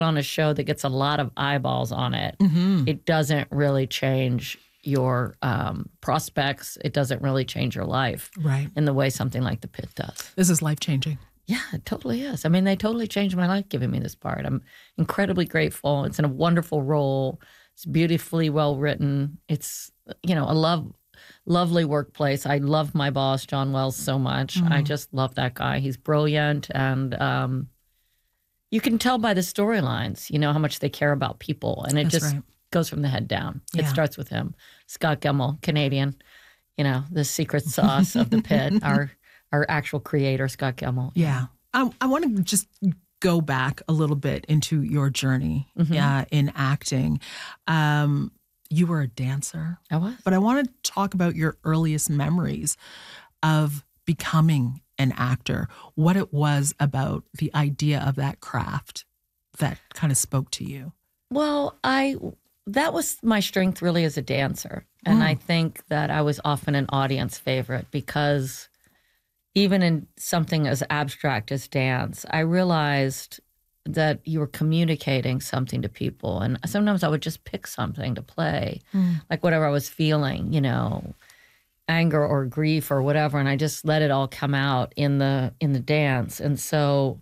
on a show that gets a lot of eyeballs on it, Mm-hmm. it doesn't really change your prospects. It doesn't really change your life Right. in the way something like The Pit does. This is life-changing. Yeah, it totally is. I mean, they totally changed my life giving me this part. I'm incredibly grateful. It's in a wonderful role. It's beautifully well written. It's, a lovely workplace. I love my boss, John Wells, so much. I just love that guy. He's brilliant. And you can tell by the storylines, how much they care about people. And it That's just right. goes from the head down. Yeah. It starts with him. Scott Gemmell, Canadian, the secret sauce of The Pit, our actual creator, Scott Gemmell. Yeah. I want to just go back a little bit into your journey in acting. You were a dancer. I was. But I want to talk about your earliest memories of becoming an actor, what it was about the idea of that craft that kind of spoke to you. Well, that was my strength really as a dancer. And I think that I was often an audience favorite because even in something as abstract as dance, I realized that you were communicating something to people. And sometimes I would just pick something to play, like whatever I was feeling, anger or grief or whatever, and I just let it all come out in the dance. And so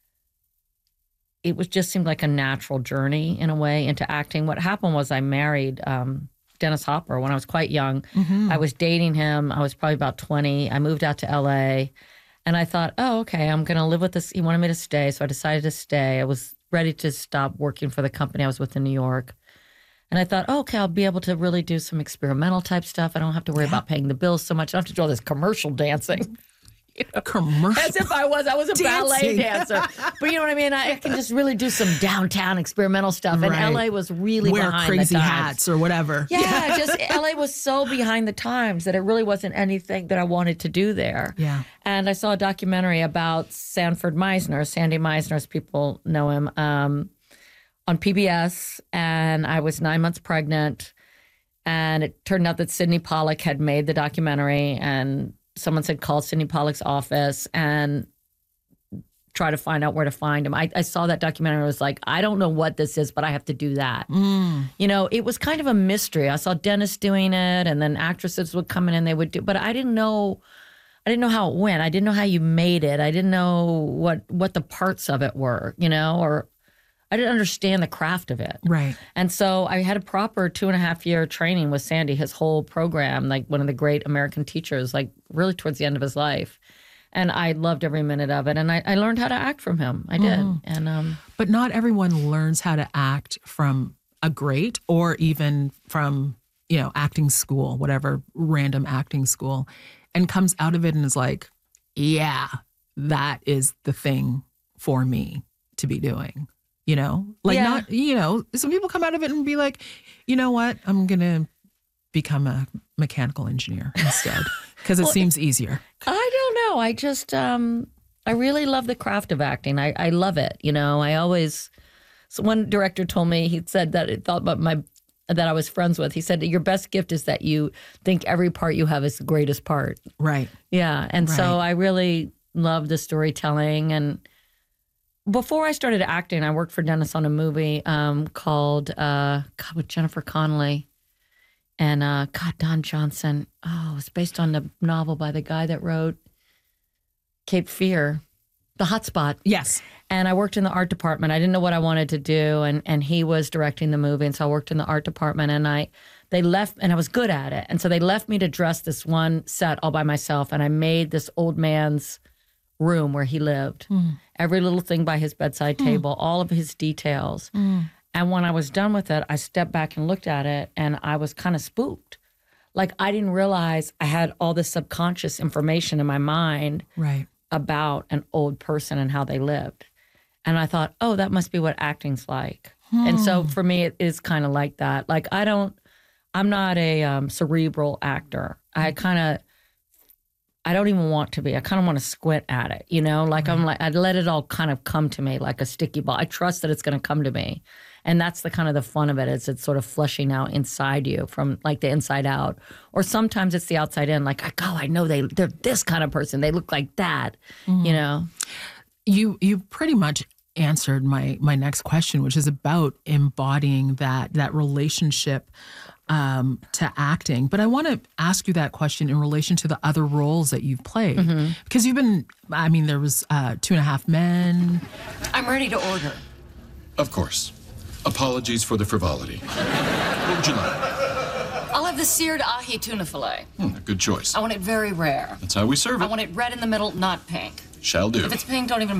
it just seemed like a natural journey in a way into acting. What happened was I married Dennis Hopper when I was quite young. I was dating him. I was probably about 20. I moved out to LA and I thought, oh, okay, I'm going to live with this. He wanted me to stay. So I decided to stay. I was ready to stop working for the company I was with in New York. And I thought, oh, okay, I'll be able to really do some experimental type stuff. I don't have to worry about paying the bills so much. I don't have to do all this commercial dancing. Commercial. As if I was a ballet dancer. But you know what I mean? I can just really do some downtown experimental stuff. And Right. LA was really Wear behind crazy the times. hats or whatever. Yeah, just LA was so behind the times that it really wasn't anything that I wanted to do there. Yeah. And I saw a documentary about Sanford Meisner, Sandy Meisner, as people know him, on PBS. And I was 9 months pregnant. And it turned out that Sidney Pollack had made the documentary, and someone said, call Sidney Pollack's office and try to find out where to find him. I saw that documentary. I was like, I don't know what this is, but I have to do that. It was kind of a mystery. I saw Dennis doing it, and then actresses would come in and they would do, but I didn't know how it went. I didn't know how you made it. I didn't know what the parts of it were, or I didn't understand the craft of it. Right. And so I had a proper 2.5-year training with Sandy, his whole program, like one of the great American teachers, like really towards the end of his life. And I loved every minute of it. And I learned how to act from him. I did. And But not everyone learns how to act from a great or even from, acting school, whatever random acting school, and comes out of it and is like, yeah, that is the thing for me to be doing. Not, some people come out of it and be like, you know what, I'm going to become a mechanical engineer instead because it seems easier. I don't know. I just, I really love the craft of acting. I love it. So one director told me, he said that it thought about that I was friends with. He said, your best gift is that you think every part you have is the greatest part. Right. Yeah. And so I really love the storytelling. And before I started acting, I worked for Dennis on a movie called, with Jennifer Connelly and Don Johnson. Oh, it was based on the novel by the guy that wrote Cape Fear, The Hot Spot. Yes. And I worked in the art department. I didn't know what I wanted to do, and he was directing the movie, and so I worked in the art department, and they left, and I was good at it. And so they left me to dress this one set all by myself, and I made this old man's room where he lived. Every little thing by his bedside table, all of his details. And when I was done with it, I stepped back and looked at it, and I was kind of spooked. Like, I didn't realize I had all this subconscious information in my mind about an old person and how they lived. And I thought, oh, that must be what acting's like. And so for me, it is kind of like that. Like, I'm not a cerebral actor. I don't even want to be. I kind of want to squint at it, Like, I'd let it all kind of come to me like a sticky ball. I trust that it's going to come to me. And that's the kind of the fun of it, is it's sort of flushing out inside you from like the inside out. Or sometimes it's the outside in, like, oh, I know they're this kind of person. They look like that, You pretty much answered my next question, which is about embodying that relationship to acting. But I want to ask you that question in relation to the other roles that you've played. Because you've been, I mean, there was 2.5 Men. I'm ready to order. Of course. Apologies for the frivolity. What would you like? I'll have the seared ahi tuna fillet. Good choice. I want it very rare. That's how we serve it. I want it red in the middle, not pink. Shall do. If it's pink, don't even